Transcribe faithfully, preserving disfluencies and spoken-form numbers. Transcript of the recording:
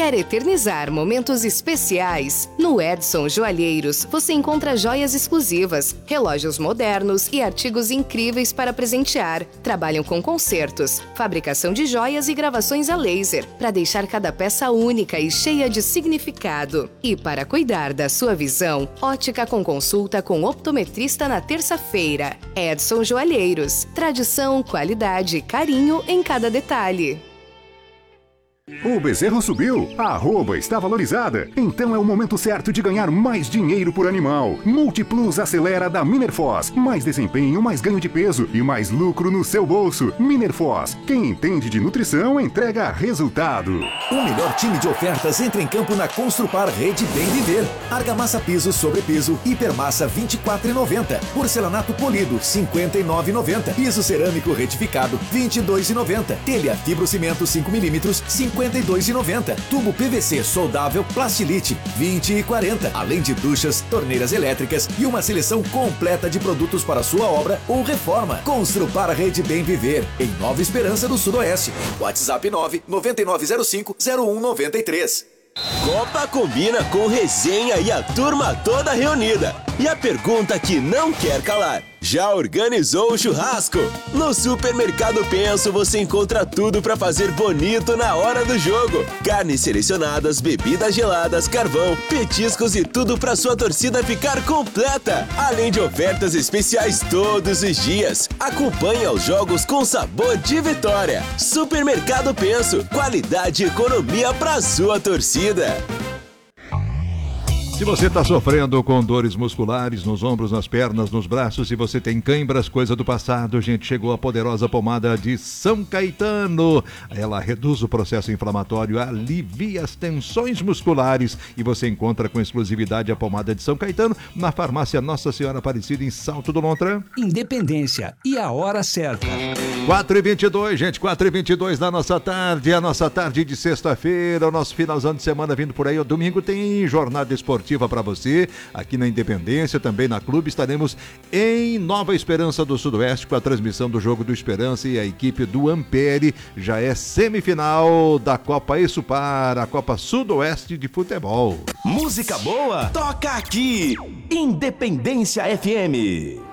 Quer eternizar momentos especiais? No Edson Joalheiros você encontra joias exclusivas, relógios modernos e artigos incríveis para presentear. Trabalham com concertos, fabricação de joias e gravações a laser, para deixar cada peça única e cheia de significado. E para cuidar da sua visão, ótica com consulta com optometrista na terça-feira. Edson Joalheiros. Tradição, qualidade e carinho em cada detalhe. O bezerro subiu, a arroba está valorizada, então é o momento certo de ganhar mais dinheiro por animal. Multiplus acelera da Minerfoz. Mais desempenho, mais ganho de peso e mais lucro no seu bolso. Minerfoz, quem entende de nutrição entrega resultado. O melhor time de ofertas entra em campo na Construpar Rede Bem Viver. Argamassa piso sobre piso, hipermassa vinte e quatro reais e noventa centavos. Porcelanato polido cinquenta e nove reais e noventa centavos. Piso cerâmico retificado vinte e dois reais e noventa centavos. Telha fibrocimento cinco milímetros cinquenta e dois reais e noventa centavos. Tubo P V C soldável Plastilite vinte e quarenta centavos. Além de duchas, torneiras elétricas e uma seleção completa de produtos para sua obra ou reforma. Construpar a Rede Bem Viver em Nova Esperança do Sudoeste. WhatsApp nove nove nove zero cinco zero um nove três. Copa combina com resenha e a turma toda reunida. E a pergunta que não quer calar: já organizou o churrasco? No Supermercado Penso você encontra tudo para fazer bonito na hora do jogo. Carnes selecionadas, bebidas geladas, carvão, petiscos e tudo para sua torcida ficar completa. Além de ofertas especiais todos os dias. Acompanhe os jogos com sabor de vitória. Supermercado Penso, qualidade e economia para sua torcida. Se você está sofrendo com dores musculares nos ombros, nas pernas, nos braços, se você tem cãibras, coisa do passado, gente, chegou a poderosa pomada de São Caetano. Ela reduz o processo inflamatório, alivia as tensões musculares e você encontra com exclusividade a pomada de São Caetano na farmácia Nossa Senhora Aparecida em Salto do Lontran. Independência e a hora certa. quatro e vinte e dois, gente, quatro e vinte e dois da nossa tarde, a nossa tarde de sexta-feira, o nosso finalzão de semana vindo por aí. O domingo tem jornada esportiva para você, aqui na Independência, também na Clube. Estaremos em Nova Esperança do Sudoeste com a transmissão do jogo do Esperança e a equipe do Ampere. Já é semifinal da Copa Essupar, a Copa Sudoeste de Futebol. Música boa, toca aqui, Independência F M.